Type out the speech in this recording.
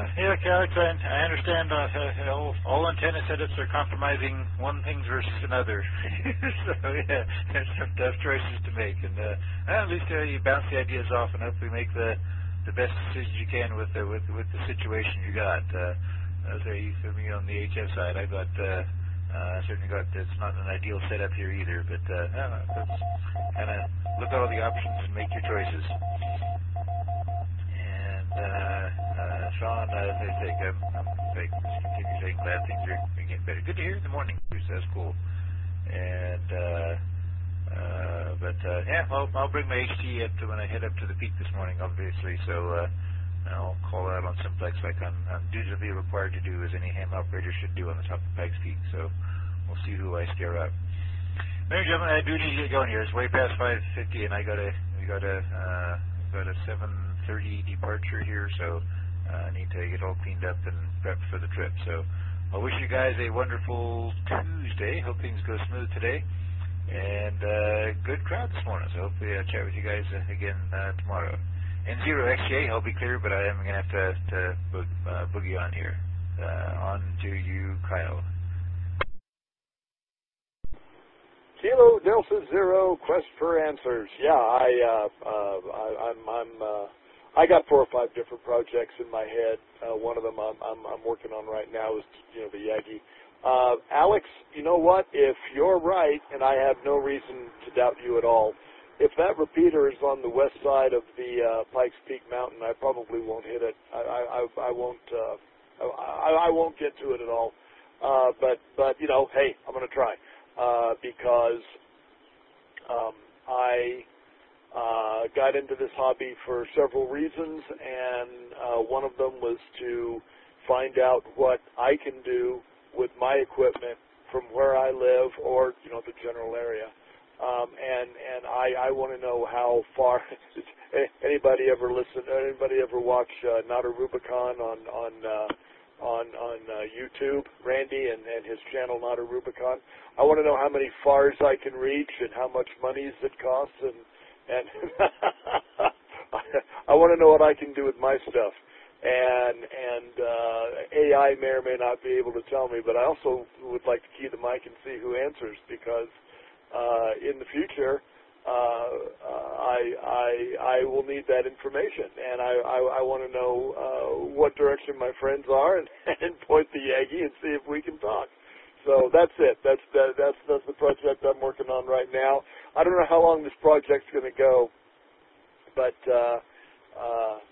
Yeah, Alex, I understand all antenna setups are compromising one thing versus another. So, yeah, there's some tough choices to make. And at least you bounce the ideas off and hopefully make the best decisions you can with the situation you got. So you for me on the HF side, I got certainly got it's not an ideal setup here either, but let's kind of look at all the options and make your choices. And Sean, as I say, I'm continue saying glad things are getting better. Good to hear in the morning, Bruce. That's cool. And yeah, I'll bring my HT up to when I head up to the peak this morning, obviously. So I'll call out on Simplex like I'm dutifully required to do, as any ham operator should do on the top of Pikes Peak. So we'll see who I scare up. Ladies and gentlemen, I do need to get going here. It's way past 5:50, and we got a 7:30 departure here, so I need to get all cleaned up and prepped for the trip. So I wish you guys a wonderful Tuesday. Hope things go smooth today, and good crowd this morning. So hopefully I'll chat with you guys again tomorrow. N0XJ, I'll be clear, but I am going to have to boogie on here. On to you, Kyle. Kilo Delta Zero, Quest for Answers. Yeah, I got 4 or 5 different projects in my head. One of them I'm working on right now is the Yagi. Alex, you know what? If you're right, and I have no reason to doubt you at all, if that repeater is on the west side of the Pikes Peak Mountain, I probably won't hit it. I won't get to it at all. But hey, I'm going to try. Because I got into this hobby for several reasons, and one of them was to find out what I can do with my equipment from where I live or the general area. And I want to know how far. Anybody ever listen? Anybody ever watch Not a Rubicon on YouTube, Randy and his channel Not a Rubicon? I want to know how many fars I can reach and how much money it costs, and I want to know what I can do with my stuff. And AI may or may not be able to tell me, but I also would like to key the mic and see who answers, because in the future I will need that information, and I want to know what direction my friends are, and point the Yagi and see if we can talk. So that's it. That's the project I'm working on right now. I don't know how long this project's going to go, but